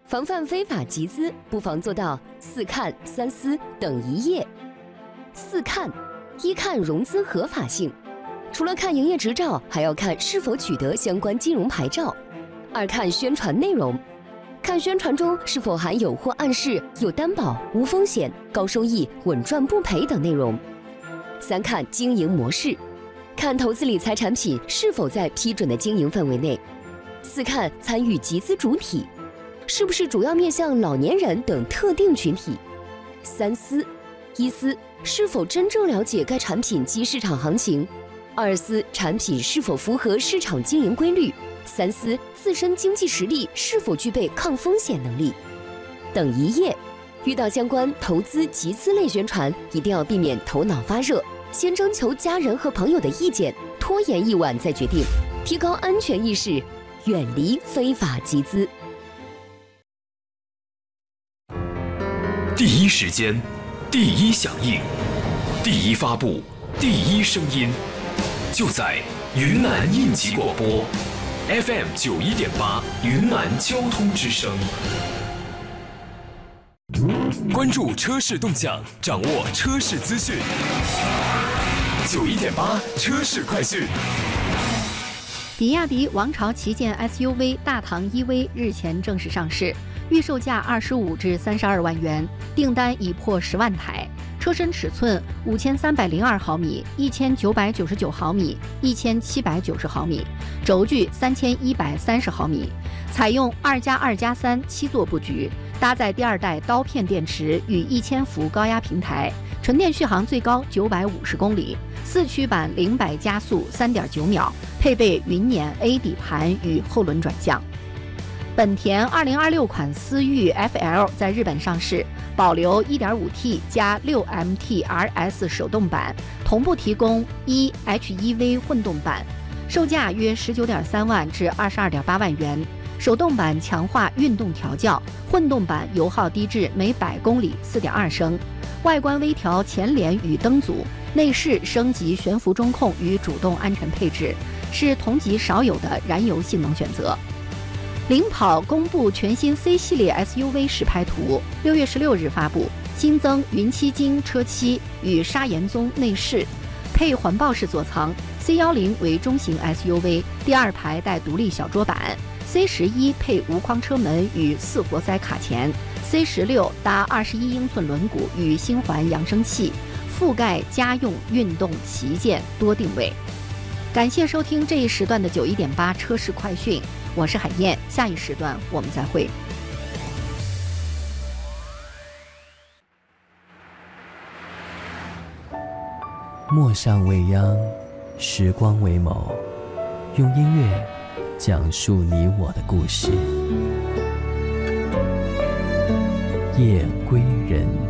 防范非法集资，不妨做到4看3思等一业。4看：一看融资合法性，除了看营业执照，还要看是否取得相关金融牌照。2看宣传内容，看宣传中是否含有或暗示有担保、无风险、高收益、稳赚不赔等内容。3看经营模式，看投资理财产品是否在批准的经营范围内。4看参与集资主体，是不是主要面向老年人等特定群体。3思：一思是否真正了解该产品及市场行情；2思产品是否符合市场经营规律；3思自身经济实力是否具备抗风险能力。等一业：遇到相关投资集资类宣传，一定要避免头脑发热，先征求家人和朋友的意见，拖延一晚再决定，提高安全意识，远离非法集资。 第一时间，第一响应，第一发布，第一声音，就在云南应急广播 FM 91.8云南交通之声。关注车市动向，掌握车市资讯。91.8车市快讯。 比亚迪王朝旗舰 SUV 大唐 EV 日前正式上市，预售价25至32万元，订单已破10万台。车身尺寸5302毫米、1999毫米、1790毫米，轴距3130毫米，采用2+2+3 7座布局，搭载第2代刀片电池与1000伏高压平台，纯电续航最高950公里，4驱版0-100加速3.9秒，配备云辇 A 底盘与后轮转向。本田2026款思域 FL 在日本上市，保留 1.5T 加 6MT RS 手动版，同步提供 eHEV 混动版，售价约19.3万至22.8万元。手动版强化运动调教，混动版油耗低至每100公里4.2升。外观微调前脸与灯组，内饰升级悬浮中控与主动安全配置，是同级少有的燃油性能选择。领跑公布全新 C 系列 SUV 实拍图，6月16日发布，新增云漆金车漆与砂岩棕内饰，配环抱式座舱。C10为中型 SUV， 第2排带独立小桌板。C11配无框车门与4活塞卡钳。C16搭21英寸轮毂与星环扬声器，覆盖家用、运动、旗舰多定位。感谢收听这一时段的91.8车市快讯，我是海燕，下一时段我们再会。 陌上未央，时光为眸，用音乐讲述你我的故事。夜归人。